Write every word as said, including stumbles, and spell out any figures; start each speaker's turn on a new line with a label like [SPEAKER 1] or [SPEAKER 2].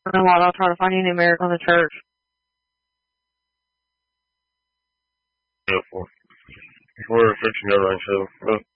[SPEAKER 1] You know what? I'll try to find you a new miracle in the church.
[SPEAKER 2] Beautiful. We're fixing to run, so.